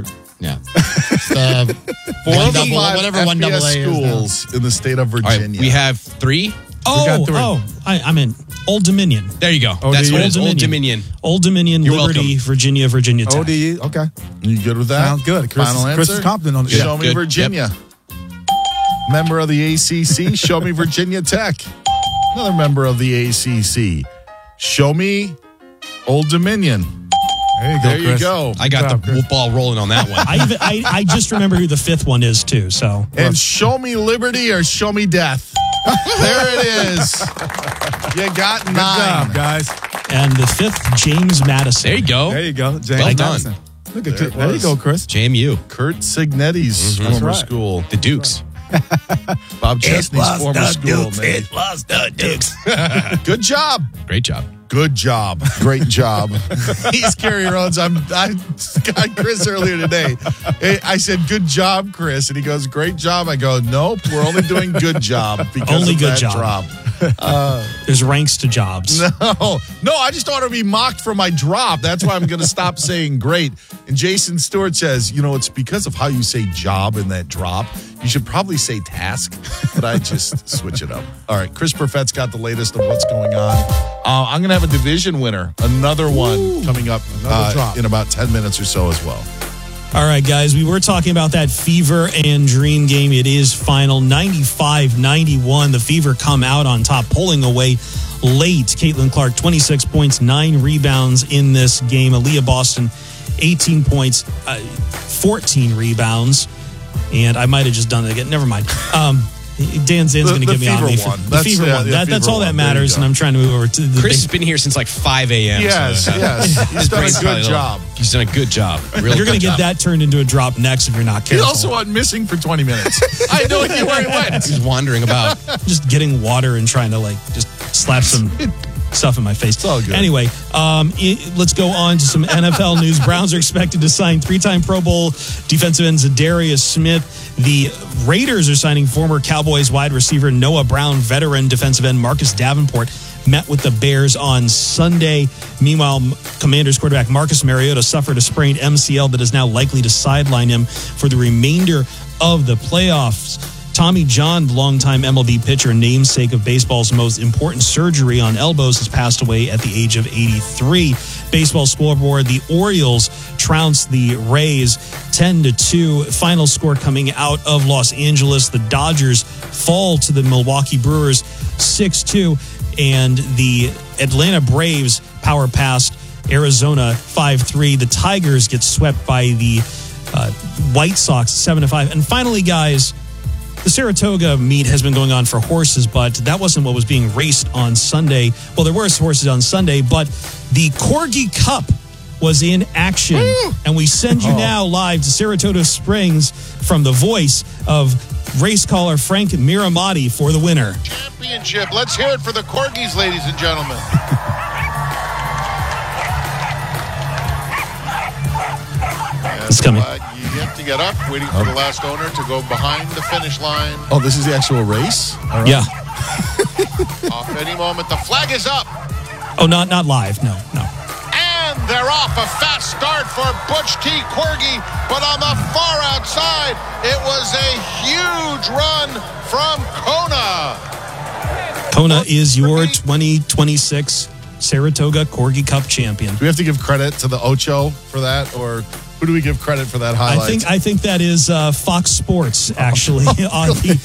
or Yeah. The one double, whatever one double A is. schools in the state of All Virginia. right, we have 3. I'm in Old Dominion. There you go. That's what it is. Old Dominion. Old Dominion, You're Liberty, welcome. Virginia Tech. ODE, okay. You good with that? Sounds good. Chris Final is answer? confident on the Show me good. Virginia. Member of the ACC, show me Virginia Tech. Another member of the ACC. Show me Old Dominion. There you go, There you Chris. go. I got the ball rolling on that one. I just remember who the 5th one is, too. So And show me liberty or show me death. There it is. You got 9. Good job, guys. And the 5th, James Madison. There you go. There you go. James Well done. Madison. Look at There it there you was. go, Chris. JMU. Kurt Signetti's former right. school. The Dukes. Bob Chesney's former school. Man. was the Dukes. Good job. Great job. Good job. Great job. He's Kerry Rhodes. I got Chris earlier today. I said, good job, Chris. And he goes, great job. I go, nope, we're only doing good job because Only of good that job. drop. There's ranks to jobs. No, I just don't want to be mocked for my drop. That's why I'm going to stop saying great. And Jason Stewart says, it's because of how you say job in that drop. You should probably say task, but I just switch it up. All right, Chris Perfett's got the latest of what's going on. I'm going to have a division winner, another one coming up drop. in about 10 minutes or so as well. All right, guys, we were talking about that Fever and Dream game. It is final, 95-91. The Fever come out on top, pulling away late. Caitlin Clark, 26 points, 9 rebounds in this game. Aaliyah Boston, 18 points, 14 rebounds. And I might have just done it again. Never mind. Dan Zan's going to give me on Fever me. one. The Fever one. That's all that one. matters, and I'm trying to move over to the Chris has been here since like 5 a.m. Yes, so, yes. He's done a good job. He's done a good job. You're going to get that turned into a drop next if you're not He careful. also went missing for 20 minutes. I had no idea where he went. He's wandering about. Just getting water and trying to just slap some stuff in my face. It's all good. Anyway, let's go on to some NFL news. Browns are expected to sign 3-time Pro Bowl defensive end Zadarius Smith. The Raiders are signing former Cowboys wide receiver Noah Brown. Veteran defensive end Marcus Davenport met with the Bears on Sunday. Meanwhile, Commanders quarterback Marcus Mariota suffered a sprained MCL that is now likely to sideline him for the remainder of the playoffs. Tommy John, the longtime MLB pitcher, namesake of baseball's most important surgery on elbows, has passed away at the age of 83. Baseball scoreboard, the Orioles trounced the Rays 10-2. Final score coming out of Los Angeles. The Dodgers fall to the Milwaukee Brewers 6-2. And the Atlanta Braves power past Arizona 5-3. The Tigers get swept by the White Sox 7-5. And finally, guys, the Saratoga meet has been going on for horses, but that wasn't what was being raced on Sunday. Well, there were horses on Sunday, but the Corgi Cup was in action. And we send you now live to Saratoga Springs from the voice of race caller Frank Miramati for the winner. Championship. Let's hear it for the Corgis, ladies and gentlemen. It's coming. You have to get up, waiting for the last owner to go behind the finish line. Oh, this is the actual race? All right. Yeah. Off any moment. The flag is up. Oh, not live. No. And they're off. A fast start for Butch T. Corgi. But on the far outside, it was a huge run from Kona. Kona is your 2026 Saratoga Corgi Cup champion. Do we have to give credit to the Ocho for that, or who do we give credit for that highlight? I think that is Fox Sports actually on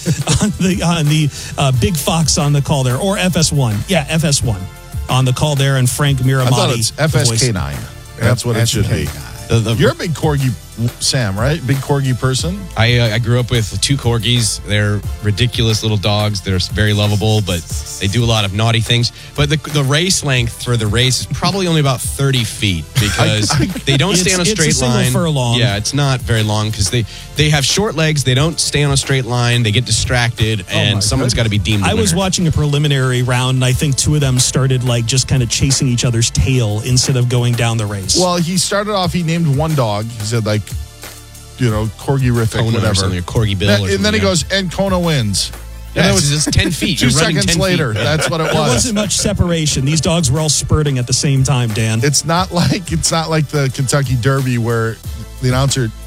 the Big Fox on the call there, or FS1. Yeah, FS1 on the call there, and Frank Miramati. I thought it's FSK9. That's what it should be. You're a big Corgi, Sam, right? Big Corgi person? I grew up with 2 Corgis. They're ridiculous little dogs. They're very lovable, but they do a lot of naughty things. But the race length for the race is probably only about 30 feet because they don't stay on a straight it's a line. single furlong. Yeah, it's not very long because they have short legs. They don't stay on a straight line. They get distracted, and someone's got to be deemed the I was winner. watching a preliminary round, and I think 2 of them started just kind of chasing each other's tail instead of going down the race. Well, he started off, he named one dog. He said, Corgi-rific, Kona whatever. or something, or Corgi Bill. And then he goes, and Kona wins. Yeah, it's 10 feet. 2 You're running seconds 10 later, feet. that's what it There was. wasn't much separation. These dogs were all spurting at the same time, Dan. It's not like the Kentucky Derby where the announcer